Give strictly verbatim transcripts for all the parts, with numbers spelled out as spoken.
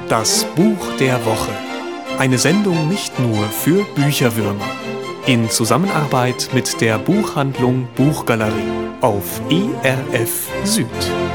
Das Buch der Woche. Eine Sendung nicht nur für Bücherwürmer. In Zusammenarbeit mit der Buchhandlung Buchgalerie auf E R F Süd.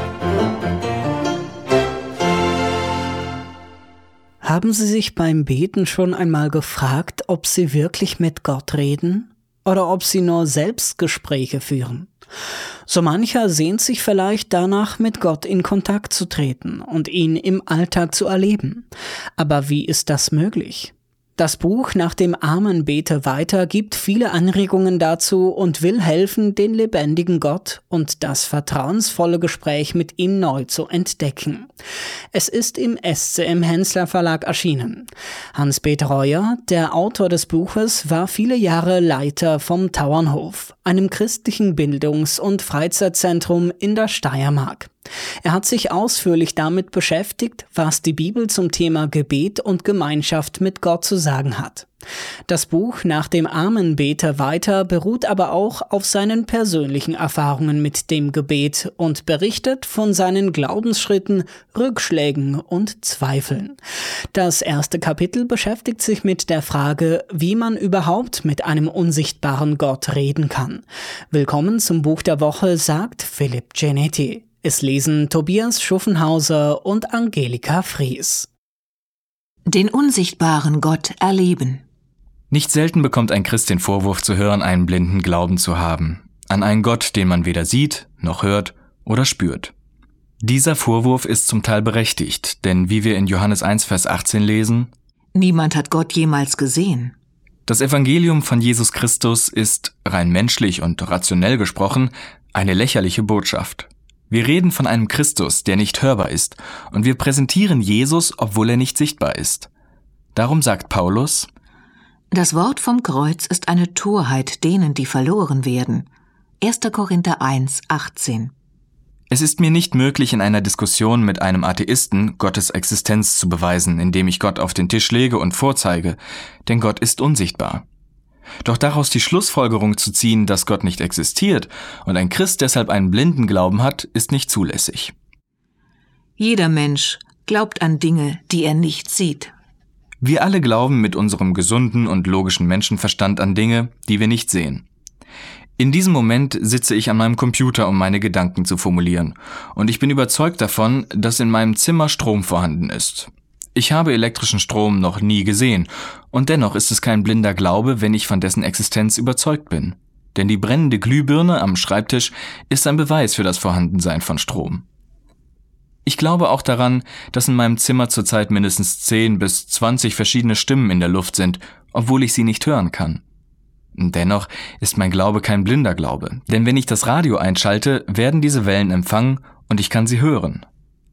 Haben Sie sich beim Beten schon einmal gefragt, ob Sie wirklich mit Gott reden oder ob Sie nur Selbstgespräche führen? So mancher sehnt sich vielleicht danach, mit Gott in Kontakt zu treten und ihn im Alltag zu erleben. Aber wie ist das möglich? Das Buch Nach dem Armen bete weiter gibt viele Anregungen dazu und will helfen, den lebendigen Gott und das vertrauensvolle Gespräch mit ihm neu zu entdecken. Es ist im S C M Hensler Verlag erschienen. Hans-Peter Reuer, der Autor des Buches, war viele Jahre Leiter vom Tauernhof, einem christlichen Bildungs- und Freizeitzentrum in der Steiermark. Er hat sich ausführlich damit beschäftigt, was die Bibel zum Thema Gebet und Gemeinschaft mit Gott zu sagen hat. Das Buch Nach dem Armen bete weiter beruht aber auch auf seinen persönlichen Erfahrungen mit dem Gebet und berichtet von seinen Glaubensschritten, Rückschlägen und Zweifeln. Das erste Kapitel beschäftigt sich mit der Frage, wie man überhaupt mit einem unsichtbaren Gott reden kann. Willkommen zum Buch der Woche, sagt Philipp Genetti. Es lesen Tobias Schuffenhauser und Angelika Fries. Den unsichtbaren Gott erleben. Nicht selten bekommt ein Christ den Vorwurf zu hören, einen blinden Glauben zu haben. An einen Gott, den man weder sieht, noch hört oder spürt. Dieser Vorwurf ist zum Teil berechtigt, denn wie wir in Johannes eins, Vers achtzehn lesen: Niemand hat Gott jemals gesehen. Das Evangelium von Jesus Christus ist, rein menschlich und rationell gesprochen, eine lächerliche Botschaft. Wir reden von einem Christus, der nicht hörbar ist, und wir präsentieren Jesus, obwohl er nicht sichtbar ist. Darum sagt Paulus: Das Wort vom Kreuz ist eine Torheit denen, die verloren werden. erster Korinther eins, achtzehn. Es ist mir nicht möglich, in einer Diskussion mit einem Atheisten Gottes Existenz zu beweisen, indem ich Gott auf den Tisch lege und vorzeige, denn Gott ist unsichtbar. Doch daraus die Schlussfolgerung zu ziehen, dass Gott nicht existiert und ein Christ deshalb einen blinden Glauben hat, ist nicht zulässig. Jeder Mensch glaubt an Dinge, die er nicht sieht. Wir alle glauben mit unserem gesunden und logischen Menschenverstand an Dinge, die wir nicht sehen. In diesem Moment sitze ich an meinem Computer, um meine Gedanken zu formulieren, und ich bin überzeugt davon, dass in meinem Zimmer Strom vorhanden ist. Ich habe elektrischen Strom noch nie gesehen, und dennoch ist es kein blinder Glaube, wenn ich von dessen Existenz überzeugt bin. Denn die brennende Glühbirne am Schreibtisch ist ein Beweis für das Vorhandensein von Strom. Ich glaube auch daran, dass in meinem Zimmer zurzeit mindestens zehn bis zwanzig verschiedene Stimmen in der Luft sind, obwohl ich sie nicht hören kann. Dennoch ist mein Glaube kein blinder Glaube, denn wenn ich das Radio einschalte, werden diese Wellen empfangen und ich kann sie hören.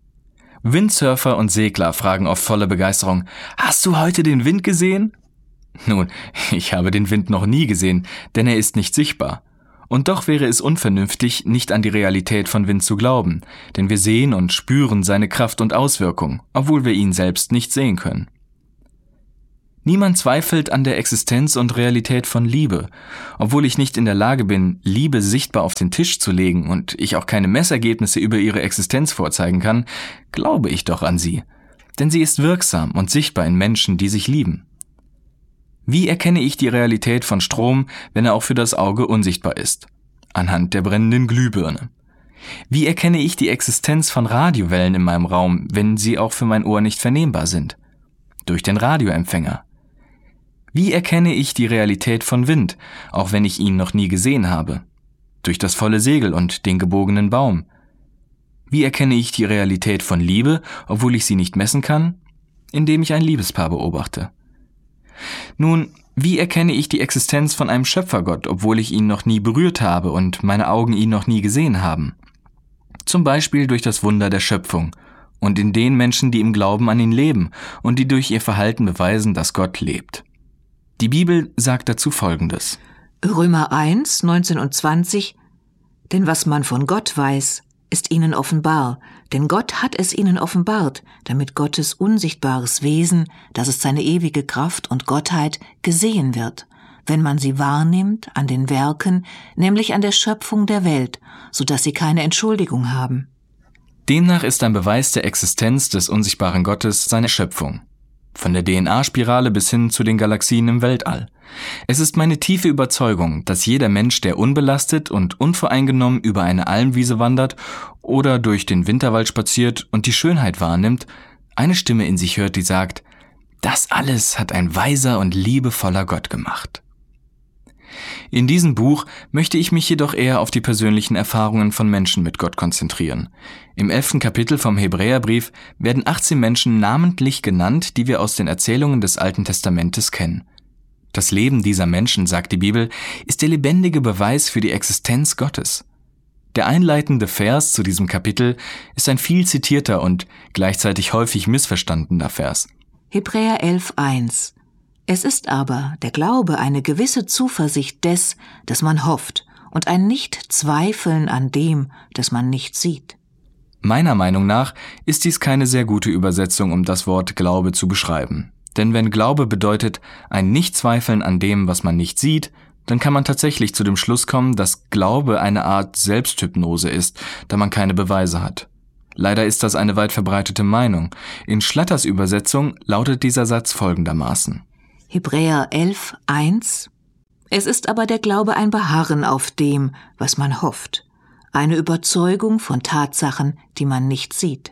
Windsurfer und Segler fragen oft voller Begeisterung: Hast du heute den Wind gesehen? Nun, ich habe den Wind noch nie gesehen, denn er ist nicht sichtbar. Und doch wäre es unvernünftig, nicht an die Realität von Wind zu glauben, denn wir sehen und spüren seine Kraft und Auswirkung, obwohl wir ihn selbst nicht sehen können. Niemand zweifelt an der Existenz und Realität von Liebe. Obwohl ich nicht in der Lage bin, Liebe sichtbar auf den Tisch zu legen und ich auch keine Messergebnisse über ihre Existenz vorzeigen kann, glaube ich doch an sie. Denn sie ist wirksam und sichtbar in Menschen, die sich lieben. Wie erkenne ich die Realität von Strom, wenn er auch für das Auge unsichtbar ist? Anhand der brennenden Glühbirne. Wie erkenne ich die Existenz von Radiowellen in meinem Raum, wenn sie auch für mein Ohr nicht vernehmbar sind? Durch den Radioempfänger. Wie erkenne ich die Realität von Wind, auch wenn ich ihn noch nie gesehen habe? Durch das volle Segel und den gebogenen Baum. Wie erkenne ich die Realität von Liebe, obwohl ich sie nicht messen kann? Indem ich ein Liebespaar beobachte. Nun, wie erkenne ich die Existenz von einem Schöpfergott, obwohl ich ihn noch nie berührt habe und meine Augen ihn noch nie gesehen haben? Zum Beispiel durch das Wunder der Schöpfung und in den Menschen, die im Glauben an ihn leben und die durch ihr Verhalten beweisen, dass Gott lebt. Die Bibel sagt dazu Folgendes: Römer eins, neunzehn und zwanzig. Denn was man von Gott weiß, ist ihnen offenbar, denn Gott hat es ihnen offenbart, damit Gottes unsichtbares Wesen, das ist seine ewige Kraft und Gottheit, gesehen wird, wenn man sie wahrnimmt an den Werken, nämlich an der Schöpfung der Welt, so dass sie keine Entschuldigung haben. Demnach ist ein Beweis der Existenz des unsichtbaren Gottes seine Schöpfung. Von der D N A-Spirale bis hin zu den Galaxien im Weltall. Es ist meine tiefe Überzeugung, dass jeder Mensch, der unbelastet und unvoreingenommen über eine Almwiese wandert oder durch den Winterwald spaziert und die Schönheit wahrnimmt, eine Stimme in sich hört, die sagt: Das alles hat ein weiser und liebevoller Gott gemacht. In diesem Buch möchte ich mich jedoch eher auf die persönlichen Erfahrungen von Menschen mit Gott konzentrieren. Im elften Kapitel vom Hebräerbrief werden achtzehn Menschen namentlich genannt, die wir aus den Erzählungen des Alten Testamentes kennen. Das Leben dieser Menschen, sagt die Bibel, ist der lebendige Beweis für die Existenz Gottes. Der einleitende Vers zu diesem Kapitel ist ein viel zitierter und gleichzeitig häufig missverstandener Vers. Hebräer elf eins. Es ist aber der Glaube eine gewisse Zuversicht des, das man hofft, und ein Nicht-Zweifeln an dem, das man nicht sieht. Meiner Meinung nach ist dies keine sehr gute Übersetzung, um das Wort Glaube zu beschreiben. Denn wenn Glaube bedeutet, ein Nicht-Zweifeln an dem, was man nicht sieht, dann kann man tatsächlich zu dem Schluss kommen, dass Glaube eine Art Selbsthypnose ist, da man keine Beweise hat. Leider ist das eine weit verbreitete Meinung. In Schlatters Übersetzung lautet dieser Satz folgendermaßen. Hebräer elf eins. Es ist aber der Glaube ein Beharren auf dem, was man hofft, eine Überzeugung von Tatsachen, die man nicht sieht.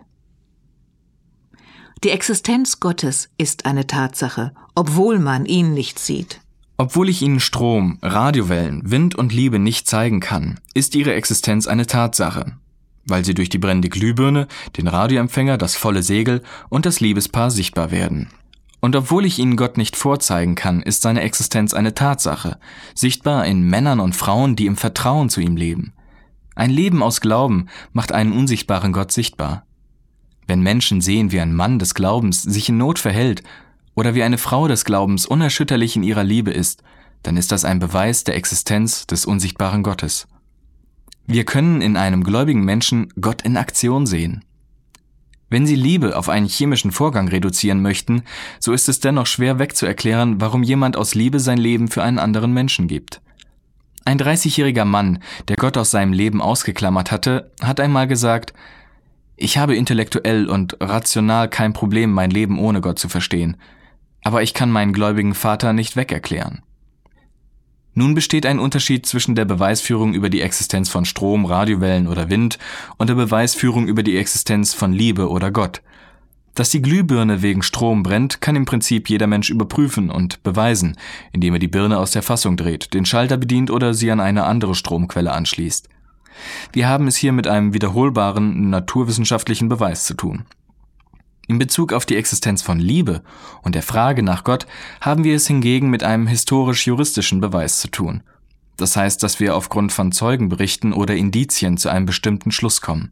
Die Existenz Gottes ist eine Tatsache, obwohl man ihn nicht sieht. Obwohl ich Ihnen Strom, Radiowellen, Wind und Liebe nicht zeigen kann, ist Ihre Existenz eine Tatsache, weil Sie durch die brennende Glühbirne, den Radioempfänger, das volle Segel und das Liebespaar sichtbar werden. Und obwohl ich Ihnen Gott nicht vorzeigen kann, ist seine Existenz eine Tatsache, sichtbar in Männern und Frauen, die im Vertrauen zu ihm leben. Ein Leben aus Glauben macht einen unsichtbaren Gott sichtbar. Wenn Menschen sehen, wie ein Mann des Glaubens sich in Not verhält oder wie eine Frau des Glaubens unerschütterlich in ihrer Liebe ist, dann ist das ein Beweis der Existenz des unsichtbaren Gottes. Wir können in einem gläubigen Menschen Gott in Aktion sehen. Wenn Sie Liebe auf einen chemischen Vorgang reduzieren möchten, so ist es dennoch schwer wegzuerklären, warum jemand aus Liebe sein Leben für einen anderen Menschen gibt. Ein dreißigjähriger Mann, der Gott aus seinem Leben ausgeklammert hatte, hat einmal gesagt: Ich habe intellektuell und rational kein Problem, mein Leben ohne Gott zu verstehen, aber ich kann meinen gläubigen Vater nicht wegerklären. Nun besteht ein Unterschied zwischen der Beweisführung über die Existenz von Strom, Radiowellen oder Wind und der Beweisführung über die Existenz von Liebe oder Gott. Dass die Glühbirne wegen Strom brennt, kann im Prinzip jeder Mensch überprüfen und beweisen, indem er die Birne aus der Fassung dreht, den Schalter bedient oder sie an eine andere Stromquelle anschließt. Wir haben es hier mit einem wiederholbaren, naturwissenschaftlichen Beweis zu tun. In Bezug auf die Existenz von Liebe und der Frage nach Gott haben wir es hingegen mit einem historisch-juristischen Beweis zu tun. Das heißt, dass wir aufgrund von Zeugenberichten oder Indizien zu einem bestimmten Schluss kommen.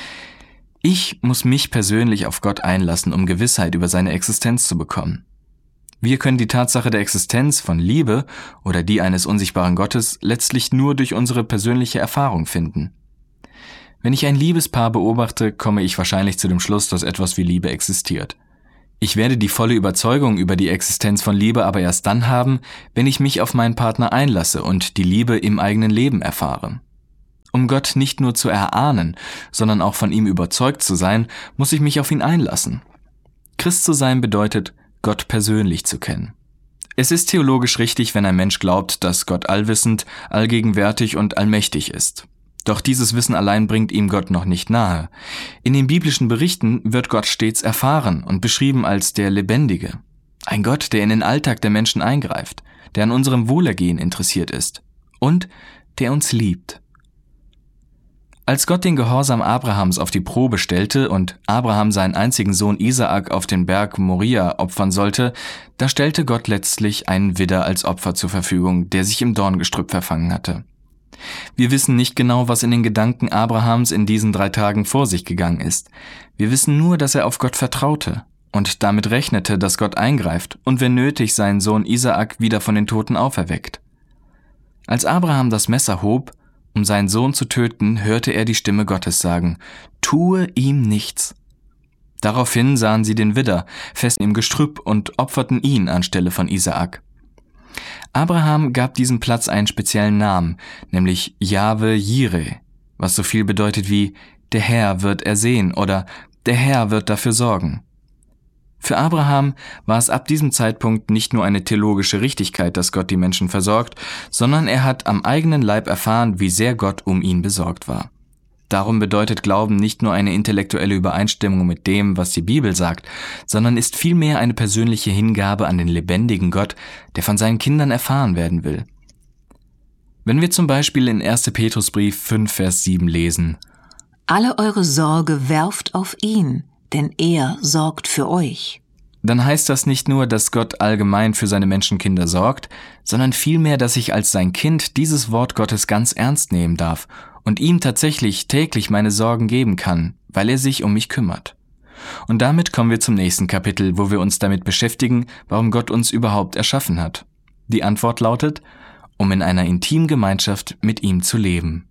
Ich muss mich persönlich auf Gott einlassen, um Gewissheit über seine Existenz zu bekommen. Wir können die Tatsache der Existenz von Liebe oder die eines unsichtbaren Gottes letztlich nur durch unsere persönliche Erfahrung finden. Wenn ich ein Liebespaar beobachte, komme ich wahrscheinlich zu dem Schluss, dass etwas wie Liebe existiert. Ich werde die volle Überzeugung über die Existenz von Liebe aber erst dann haben, wenn ich mich auf meinen Partner einlasse und die Liebe im eigenen Leben erfahre. Um Gott nicht nur zu erahnen, sondern auch von ihm überzeugt zu sein, muss ich mich auf ihn einlassen. Christ zu sein bedeutet, Gott persönlich zu kennen. Es ist theologisch richtig, wenn ein Mensch glaubt, dass Gott allwissend, allgegenwärtig und allmächtig ist. Doch dieses Wissen allein bringt ihm Gott noch nicht nahe. In den biblischen Berichten wird Gott stets erfahren und beschrieben als der Lebendige. Ein Gott, der in den Alltag der Menschen eingreift, der an unserem Wohlergehen interessiert ist und der uns liebt. Als Gott den Gehorsam Abrahams auf die Probe stellte und Abraham seinen einzigen Sohn Isaak auf den Berg Moria opfern sollte, da stellte Gott letztlich einen Widder als Opfer zur Verfügung, der sich im Dorngestrüpp verfangen hatte. Wir wissen nicht genau, was in den Gedanken Abrahams in diesen drei Tagen vor sich gegangen ist. Wir wissen nur, dass er auf Gott vertraute und damit rechnete, dass Gott eingreift und wenn nötig seinen Sohn Isaak wieder von den Toten auferweckt. Als Abraham das Messer hob, um seinen Sohn zu töten, hörte er die Stimme Gottes sagen: Tue ihm nichts. Daraufhin sahen sie den Widder fest im Gestrüpp und opferten ihn anstelle von Isaak. Abraham gab diesem Platz einen speziellen Namen, nämlich Jahwe Jireh, was so viel bedeutet wie der Herr wird ersehen oder der Herr wird dafür sorgen. Für Abraham war es ab diesem Zeitpunkt nicht nur eine theologische Richtigkeit, dass Gott die Menschen versorgt, sondern er hat am eigenen Leib erfahren, wie sehr Gott um ihn besorgt war. Darum bedeutet Glauben nicht nur eine intellektuelle Übereinstimmung mit dem, was die Bibel sagt, sondern ist vielmehr eine persönliche Hingabe an den lebendigen Gott, der von seinen Kindern erfahren werden will. Wenn wir zum Beispiel in erster Petrusbrief fünf, Vers sieben lesen: Alle eure Sorge werft auf ihn, denn er sorgt für euch. Dann heißt das nicht nur, dass Gott allgemein für seine Menschenkinder sorgt, sondern vielmehr, dass ich als sein Kind dieses Wort Gottes ganz ernst nehmen darf und ihm tatsächlich täglich meine Sorgen geben kann, weil er sich um mich kümmert. Und damit kommen wir zum nächsten Kapitel, wo wir uns damit beschäftigen, warum Gott uns überhaupt erschaffen hat. Die Antwort lautet: um in einer intimen Gemeinschaft mit ihm zu leben.